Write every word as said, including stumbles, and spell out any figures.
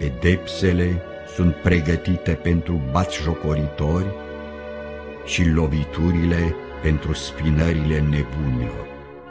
Pedepsele sunt pregătite pentru batjocoritori și loviturile pentru spinările nebunilor.